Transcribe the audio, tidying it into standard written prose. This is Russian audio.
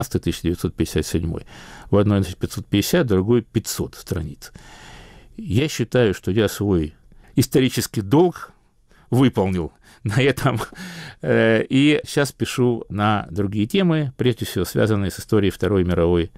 1957. В одной 550, в другой 500 страниц. Я считаю, что я свой исторический долг выполнил на этом. И сейчас пишу на другие темы, прежде всего связанные с историей Второй мировой